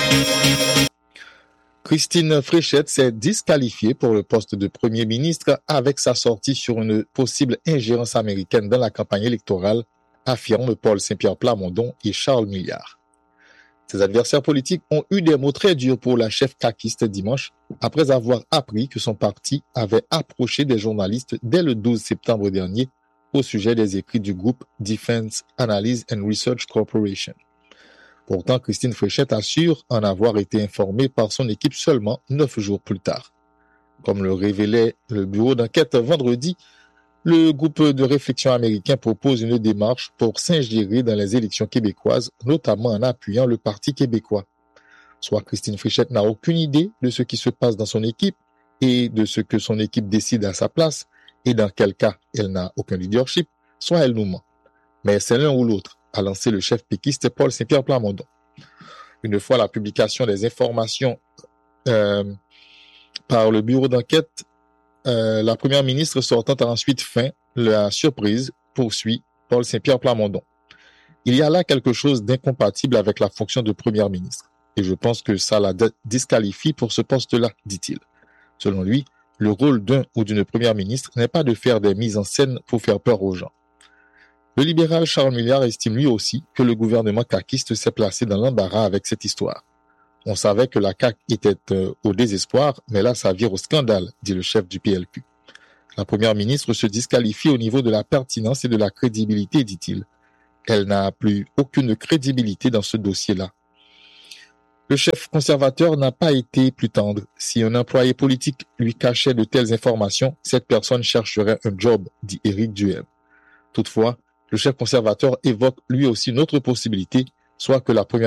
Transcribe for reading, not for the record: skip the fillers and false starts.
Christine Fréchette s'est disqualifiée pour le poste de Premier ministre avec sa sortie sur une possible ingérence américaine dans la campagne électorale, affirment Paul Saint-Pierre Plamondon et Charles Milliard. Ses adversaires politiques ont eu des mots très durs pour la chef caquiste dimanche, après avoir appris que son parti avait approché des journalistes dès le 12 septembre dernier au sujet des écrits du groupe Defense Analysis and Research Corporation. Pourtant, Christine Fréchette assure en avoir été informée par son équipe seulement 9 jours plus tard. Comme le révélait le bureau d'enquête vendredi, le groupe de réflexion américain propose une démarche pour s'ingérer dans les élections québécoises, notamment en appuyant le Parti québécois. Soit Christine Fréchette n'a aucune idée de ce qui se passe dans son équipe et de ce que son équipe décide à sa place, et dans quel cas elle n'a aucun leadership, soit elle nous ment. Mais c'est l'un ou l'autre, a lancé le chef péquiste Paul Saint-Pierre Plamondon. Une fois la publication des informations par le bureau d'enquête, la première ministre sortante a ensuite faim. La surprise, poursuit Paul Saint-Pierre Plamondon. Il y a là quelque chose d'incompatible avec la fonction de première ministre. Et je pense que ça la disqualifie pour ce poste-là, dit-il. Selon lui, le rôle d'un ou d'une première ministre n'est pas de faire des mises en scène pour faire peur aux gens. Le libéral Charles Milliard estime lui aussi que le gouvernement caquiste s'est placé dans l'embarras avec cette histoire. On savait que la CAQ était au désespoir, mais là, ça vire au scandale, dit le chef du PLQ. La première ministre se disqualifie au niveau de la pertinence et de la crédibilité, dit-il. Elle n'a plus aucune crédibilité dans ce dossier-là. Le chef conservateur n'a pas été plus tendre. Si un employé politique lui cachait de telles informations, cette personne chercherait un job, dit Éric Duhem. Toutefois, le chef conservateur évoque lui aussi une autre possibilité, soit que la première